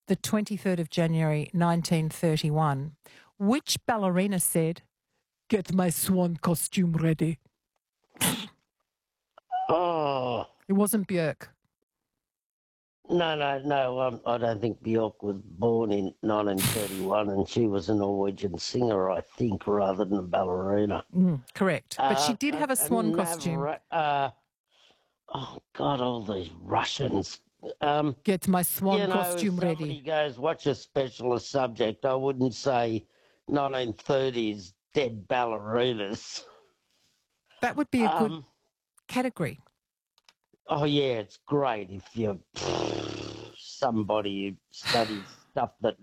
the 23rd of January 1931, which ballerina said, "Get my swan costume ready"? Oh, It wasn't Björk. no. I don't think Björk was born in 1931, and she was a Norwegian singer, I think, rather than a ballerina. Correct. But she did have a swan costume. Oh God, all these Russians. Get my swan If costume somebody ready. goes, "What's a specialist subject?" I wouldn't say 1930s dead ballerinas. That would be a good Um, category. oh yeah, it's great if you're somebody who studies stuff that